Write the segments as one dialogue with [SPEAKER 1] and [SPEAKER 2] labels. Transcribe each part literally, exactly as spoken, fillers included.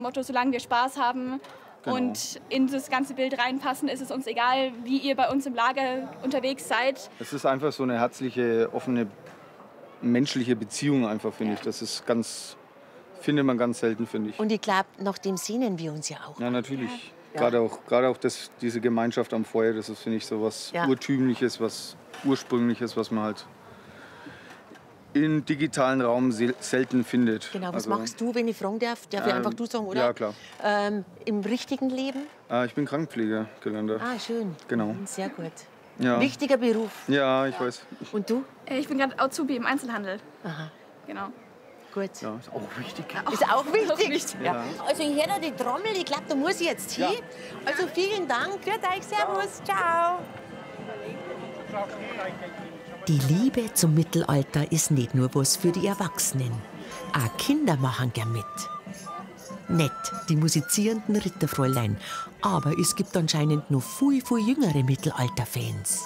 [SPEAKER 1] Motto, solange wir Spaß haben
[SPEAKER 2] Genau.
[SPEAKER 1] und in das ganze Bild reinpassen, ist es uns egal, wie ihr bei uns im Lager unterwegs seid.
[SPEAKER 2] Es ist einfach so eine herzliche, offene, menschliche Beziehung einfach, finde ich. Das ist ganz, findet man ganz selten, finde ich.
[SPEAKER 3] Und ich glaube, nach dem sehnen wir uns ja auch.
[SPEAKER 2] Ja, natürlich.
[SPEAKER 3] Ja.
[SPEAKER 2] Gerade auch, gerade auch das, diese Gemeinschaft am Feuer, das ist, finde ich, so was
[SPEAKER 3] Ja.
[SPEAKER 2] Urtümliches, was Ursprüngliches, was man halt im digitalen Raum sel selten findet.
[SPEAKER 3] Genau, was
[SPEAKER 2] Also,
[SPEAKER 3] machst du, wenn ich fragen darf? Darf ich
[SPEAKER 2] ähm,
[SPEAKER 3] einfach du sagen, oder?
[SPEAKER 2] Ja, klar.
[SPEAKER 3] Ähm, Im richtigen Leben?
[SPEAKER 2] Äh, ich bin Krankenpfleger gelernt.
[SPEAKER 3] Ah, schön.
[SPEAKER 2] Genau.
[SPEAKER 3] Sehr gut.
[SPEAKER 2] Ja.
[SPEAKER 3] Wichtiger Beruf.
[SPEAKER 2] Ja, ich weiß.
[SPEAKER 3] Und du?
[SPEAKER 1] Äh, Ich bin gerade Azubi im Einzelhandel.
[SPEAKER 3] Aha,
[SPEAKER 1] Genau.
[SPEAKER 3] gut.
[SPEAKER 2] Ja, ist auch wichtig.
[SPEAKER 3] Ist auch wichtig.
[SPEAKER 1] Auch wichtig.
[SPEAKER 3] Ja. Also ich höre da die Trommel, ich glaube, da muss ich jetzt hin. Also vielen Dank. Grüß euch, servus, ciao.
[SPEAKER 4] Die Liebe zum Mittelalter ist nicht nur was für die Erwachsenen. Auch Kinder machen gern mit. Nett, die musizierenden Ritterfräulein. Aber es gibt anscheinend noch viel, viel jüngere Mittelalter-Fans.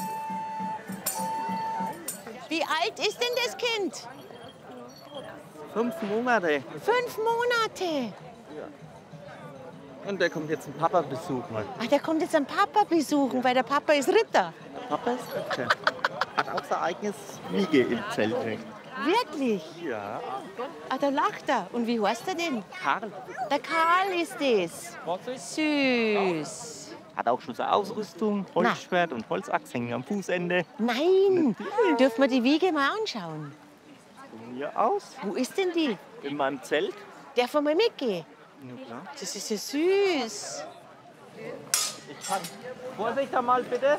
[SPEAKER 3] Wie alt ist denn das Kind?
[SPEAKER 5] Fünf Monate.
[SPEAKER 3] Fünf Monate.
[SPEAKER 5] Und der kommt jetzt einen Papa besuchen.
[SPEAKER 3] Ach, der kommt jetzt einen Papa besuchen, weil der Papa ist Ritter.
[SPEAKER 5] Der Papa ist Ritter. Hat auch sein eigenes Wiege im Zelt.
[SPEAKER 3] Wirklich?
[SPEAKER 5] Ja.
[SPEAKER 3] Ah, da lacht er. Und wie heißt er denn?
[SPEAKER 5] Karl
[SPEAKER 3] Der Karl ist es. Süß.
[SPEAKER 5] hat auch schon so Ausrüstung, Holzschwert und Holzachs hängen am Fußende.
[SPEAKER 3] Nein, dürfen wir die Wiege mal anschauen?
[SPEAKER 5] Von mir aus,
[SPEAKER 3] Wo ist denn die?
[SPEAKER 5] in meinem Zelt.
[SPEAKER 3] Darf man mal mitgehen?
[SPEAKER 5] Ja, klar.
[SPEAKER 3] Das ist ja süß.
[SPEAKER 5] Ich kann. Vorsicht da mal bitte.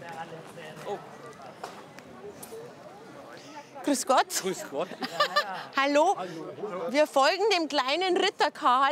[SPEAKER 3] Grüß Gott.
[SPEAKER 5] Grüß Gott.
[SPEAKER 3] Hallo. Wir folgen dem kleinen Ritter Karl.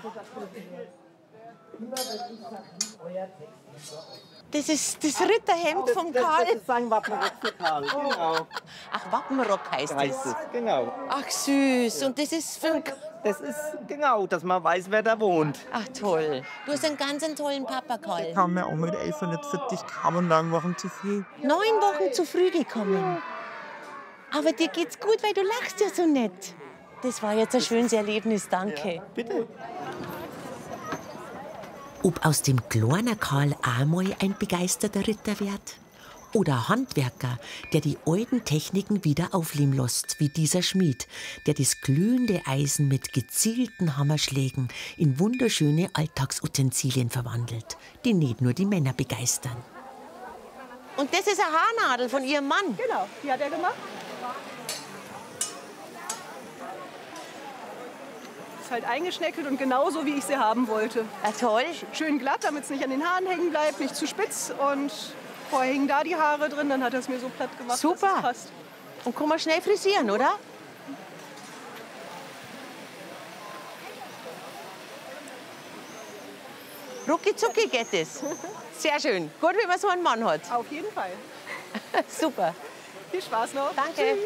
[SPEAKER 3] Das ist das Ritterhemd vom Karl.
[SPEAKER 5] Das ist sein Wappenrock für Karl. Genau.
[SPEAKER 3] Ach, Wappenrock heißt
[SPEAKER 5] Heißt
[SPEAKER 3] es.
[SPEAKER 5] es, genau.
[SPEAKER 3] Ach, süß. Und das ist für...
[SPEAKER 5] Das ist genau, dass man weiß, wer da wohnt.
[SPEAKER 3] Ach, toll. Du hast einen ganz tollen Papa, Karl.
[SPEAKER 6] Kam mir auch mit elfhundertvierzig kamen neun Wochen zu früh.
[SPEAKER 3] Neun Wochen zu früh gekommen. Aber dir geht's gut, weil du lachst ja so nett. Das war jetzt ein schönes Erlebnis, danke.
[SPEAKER 5] Bitte.
[SPEAKER 4] Ob aus dem kleinen Karl einmal ein begeisterter Ritter wird? Oder ein Handwerker, der die alten Techniken wieder aufleben lässt, wie dieser Schmied, der das glühende Eisen mit gezielten Hammerschlägen in wunderschöne Alltagsutensilien verwandelt, die nicht nur die Männer begeistern.
[SPEAKER 3] Und das ist eine Haarnadel von ihrem Mann.
[SPEAKER 7] Genau, die hat er gemacht. Ist halt eingeschneckelt und genauso, wie ich sie haben wollte.
[SPEAKER 3] Ah, toll.
[SPEAKER 7] Schön glatt, damit es nicht an den Haaren hängen bleibt, nicht zu spitz. Und vorher hingen da die Haare drin, dann hat er es mir so platt gemacht,
[SPEAKER 3] Super.
[SPEAKER 7] dass es passt.
[SPEAKER 3] Und kann man schnell frisieren, oder? Rucki zucki geht es. Sehr schön. Gut, wenn man so einen Mann hat.
[SPEAKER 7] Auf jeden Fall.
[SPEAKER 3] Super.
[SPEAKER 7] Viel Spaß noch.
[SPEAKER 3] Danke.
[SPEAKER 7] Tschüss.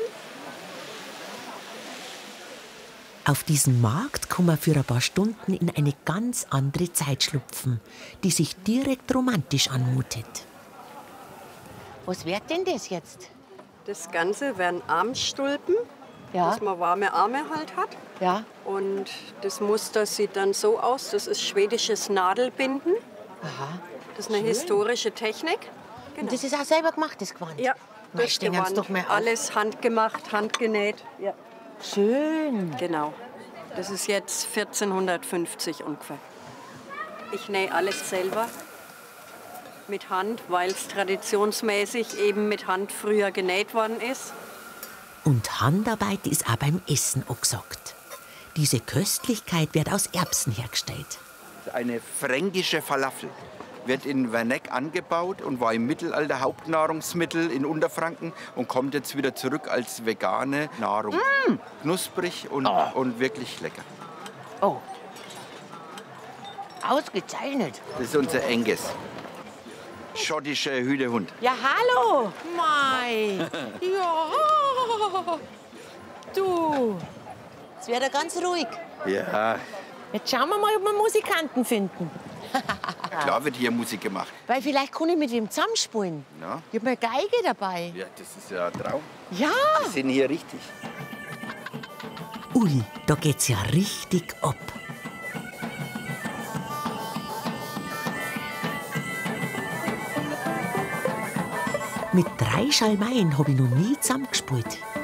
[SPEAKER 4] Auf diesen Markt kann man für ein paar Stunden in eine ganz andere Zeit schlüpfen, die sich direkt romantisch anmutet.
[SPEAKER 3] Was wird denn das jetzt?
[SPEAKER 8] Das Ganze werden Armstulpen,
[SPEAKER 3] Ja,
[SPEAKER 8] dass man warme Arme halt hat.
[SPEAKER 3] ja.
[SPEAKER 8] Und das Muster sieht dann so aus, das ist schwedisches Nadelbinden.
[SPEAKER 3] Aha.
[SPEAKER 8] Das ist eine historische Technik.
[SPEAKER 3] Und das ist auch selber gemacht, das Gewand?
[SPEAKER 8] Ja,
[SPEAKER 3] Na, stehen uns doch mal auf.
[SPEAKER 8] Alles handgemacht, handgenäht. Ja.
[SPEAKER 3] Schön.
[SPEAKER 8] Genau. Das ist jetzt vierzehnhundertfünfzig ungefähr. Ich nähe alles selber mit Hand, weil es traditionsmäßig eben mit Hand früher genäht worden ist.
[SPEAKER 4] Und Handarbeit ist auch beim Essen angesagt. Diese Köstlichkeit wird aus Erbsen hergestellt.
[SPEAKER 9] Eine fränkische Falafel wird in Werneck angebaut und war im Mittelalter Hauptnahrungsmittel in Unterfranken und kommt jetzt wieder zurück als vegane Nahrung. Mm. Knusprig und, oh. und wirklich lecker.
[SPEAKER 3] Oh. Ausgezeichnet.
[SPEAKER 9] Das ist unser Enges. Schottischer Hütehund.
[SPEAKER 3] Ja, hallo. Mei. Ja. Du. Jetzt wird er ganz ruhig.
[SPEAKER 9] Ja,
[SPEAKER 3] Jetzt schauen wir mal, ob wir Musikanten finden.
[SPEAKER 9] klar wird hier Musik gemacht.
[SPEAKER 3] Weil vielleicht kann ich mit wem zusammenspielen.
[SPEAKER 9] Ja,
[SPEAKER 3] Ich habe eine Geige dabei.
[SPEAKER 9] ja, das ist ja ein Traum.
[SPEAKER 3] Ja.
[SPEAKER 9] Wir sind hier richtig.
[SPEAKER 4] Ui, da geht's ja richtig ab. Mit drei Schalmeien habe ich noch nie zusammengespielt.